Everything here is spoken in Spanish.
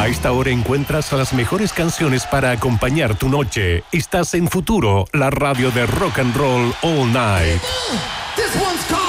esta hora encuentras las mejores canciones para acompañar tu noche. Estás en Futuro, la radio de rock and roll all night. This one's called